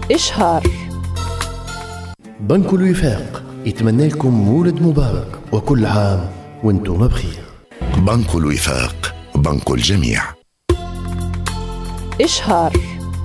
إشهار. بنك الوفاق يتمنى لكم مولد مبارك وكل عام وانتم بخير. بنك الوفاق، بنك الجميع. إشهار.